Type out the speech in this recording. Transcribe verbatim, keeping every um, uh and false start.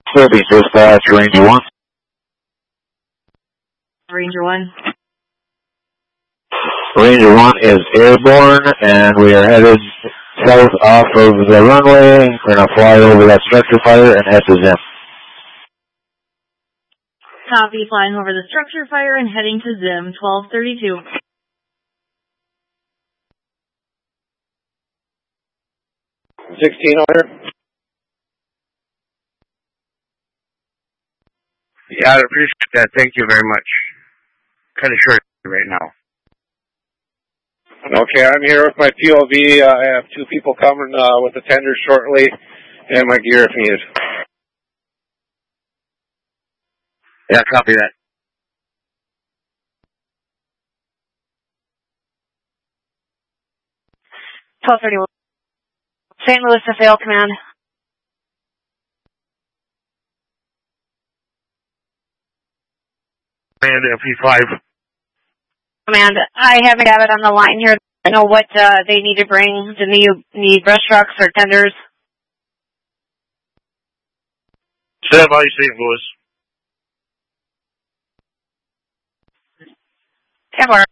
Philippines dispatch, Ranger one. Ranger one. Ranger one is airborne, and we are headed south off of the runway. We're going to fly over that structure fire and head to Zim. Copy, flying over the structure fire and heading to Zim, twelve thirty-two. sixteen over. Yeah, I appreciate that. Thank you very much. Kind of short right now. Okay, I'm here with my P O V. Uh, I have two people coming uh, with the tender shortly, and my gear if needed. Yeah, copy that. twelve thirty-one. Saint Louis to fail, command. Command F P five. Command, I have it on the line here. I know what uh, they need to bring. Do you need brush trucks or tenders? Stand by, Saint Louis. Stand by.